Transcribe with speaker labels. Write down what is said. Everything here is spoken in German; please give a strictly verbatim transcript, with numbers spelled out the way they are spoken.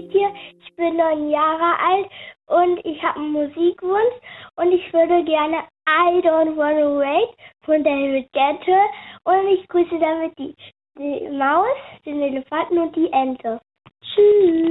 Speaker 1: Fietje. Ich bin neun Jahre alt und ich habe einen Musikwunsch und ich würde gerne I Don't Wanna Wait von David Guetta und ich grüße damit die, die Maus, den Elefanten und die Ente. Tschüss.